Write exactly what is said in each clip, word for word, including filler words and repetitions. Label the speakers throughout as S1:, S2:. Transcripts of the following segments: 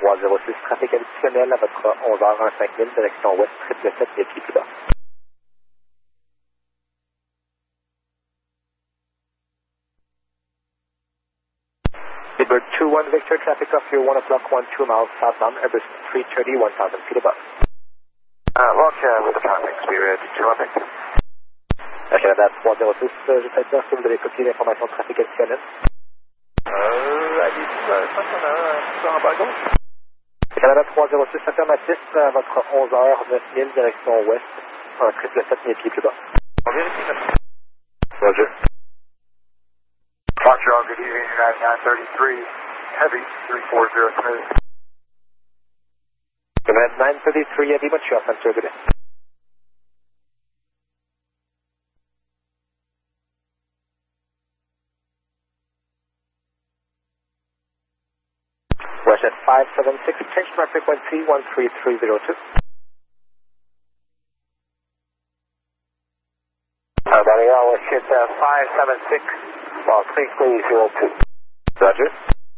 S1: trois zéro six, trafic additionnel à votre onze heures cinq mille, direction ouest, triple sept, et pieds plus bas. Bird two one Victor, traffic off your one o'clock, one two miles southbound, Airbus three thirty, one thousand feet above.
S2: Uh, launch uh, with the traffic, Spirit two one Victor.
S1: Canada trois zéro six, je sais pas si vous avez copié l'information de trafic additionnel.
S2: Euh, allez, je pense qu'on a un peu en bas gauche.
S1: Canada trois zéro six, affirmatif, à votre onze heures neuf mille, direction ouest, un triple sept, mes pieds plus bas.
S2: On vérifie, merci.
S1: Roger.
S2: Montreal, good evening, ninety-nine thirty-three, heavy, three four zero three.
S1: Command nine thirty-three, heavy, Montreal, center, good day. West at five seven six, change my frequency, one three three zero two.
S2: Uh, Montreal, let's hit uh, five seven six, well, three three zero two.
S1: Roger.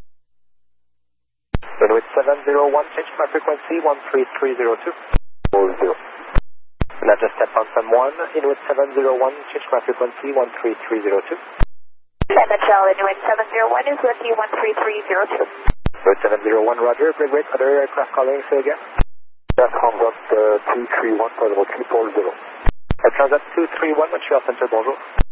S1: Inuit seven zero one, change my frequency, one three three zero two.
S2: four zero.
S1: Now just step on from one, Inuit seven zero one, change my frequency, one three three zero two.
S3: Central, Inuit seven zero one is with you, one three three zero two.
S1: Inuit seven zero one, Roger, brig rate, other aircraft calling, say again.
S2: That's Transat uh, two three one, Bravo two four zero.
S1: Transat two three one, Montreal Center, bonjour.